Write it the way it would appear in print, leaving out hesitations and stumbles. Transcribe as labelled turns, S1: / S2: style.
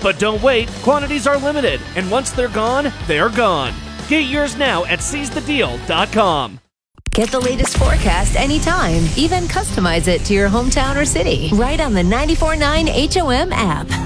S1: But don't wait, quantities are limited, and once they're gone, they're gone. Get yours now at seizethedeal.com.
S2: Get the latest forecast anytime. Even customize it to your hometown or city. Right on the 94.9 HOM app.